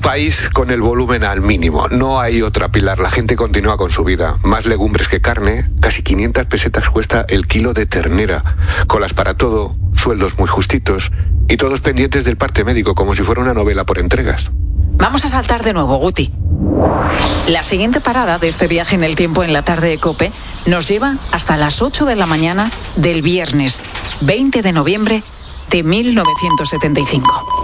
país con el volumen al mínimo. No hay otra, Pilar. La gente continúa con su vida. Más legumbres que carne. Casi 500 pesetas cuesta el kilo de ternera. Colas para todo, sueldos muy justitos y todos pendientes del parte médico, como si fuera una novela por entregas. Vamos a saltar de nuevo, Guti. La siguiente parada de este viaje en el tiempo en la tarde de COPE nos lleva hasta las 8 de la mañana del viernes 20 de noviembre de 1975.